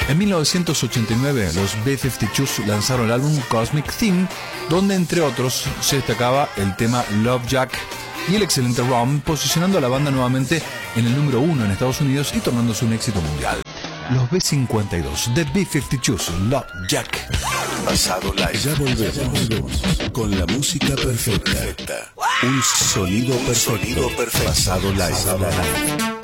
En 1989, los B-52s lanzaron el álbum Cosmic Theme, donde entre otros se destacaba el tema Love Jack y el excelente Rum, posicionando a la banda nuevamente en el número 1 en Estados Unidos y tornándose un éxito mundial. Los B-52, The B-52s, Love Jack. Pasado Live. Ya volvemos con la música perfecta. Un sonido perfecto. Pasado Live.